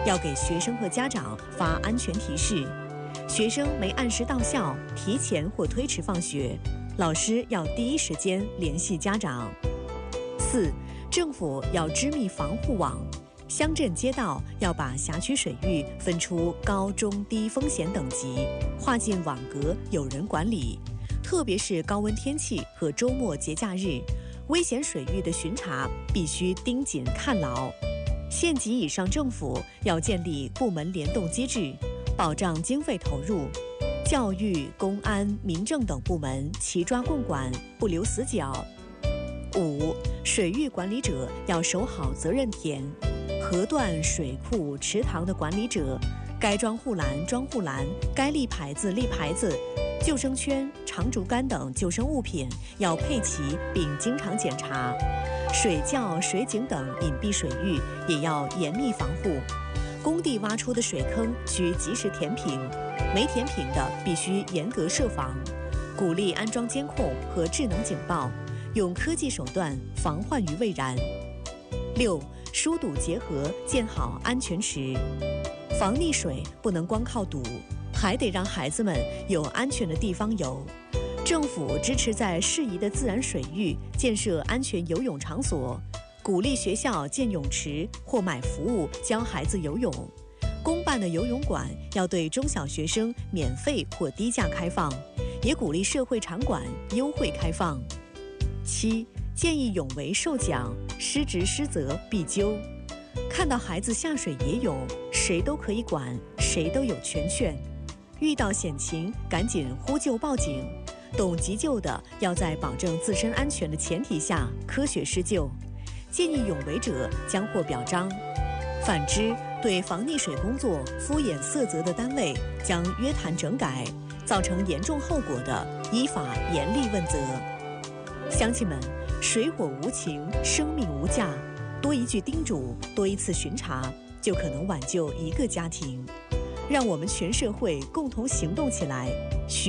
要给学生和家长发安全提示。学生没按时到校、提前或推迟放学，老师要第一时间联系家长。4. 政府要织密防护网，乡镇街道要把辖区水域分出高、中、低风险等级，划进网格，有人管理。特别是高温天气和周末节假日，危险水域的巡查必须盯紧看牢。县级以上政府要建立部门联动机制，保障经费投入，教育、公安、民政等部门齐抓共管，不留死角。5. 水域管理者要守好责任田，河段、水库、池塘的管理者，该装护栏装护栏，该立牌子立牌子，救生圈、长竹竿等救生物品要配齐并经常检查。水窖、水井等隐蔽水域也要严密防护。工地挖出的水坑需及时填平，没填平的必须严格设防。鼓励安装监控和智能警报，用科技手段防患于未然。6. 疏堵结合，建好安全池。防溺水不能光靠堵，还得让孩子们有安全的地方游。政府支持在适宜的自然水域建设安全游泳场所，鼓励学校建泳池或买服务教孩子游泳。公办的游泳馆要对中小学生免费或低价开放，也鼓励社会场馆优惠开放。7. 建议泳为受奖，失职失责必究。看到孩子下水野泳，谁都可以管，谁都有权限。遇到险情，赶紧呼救报警。懂急救的要在保证自身安全的前提下科学施救。建议泳为者将获表彰。反之，对防溺水工作敷衍塞责的单位将约谈整改，造成严重后果的，依法严厉问责。乡亲们，水火无情，生命无价，多一句叮嘱，多一次巡查，就可能挽救一个家庭。让我们全社会共同行动起来，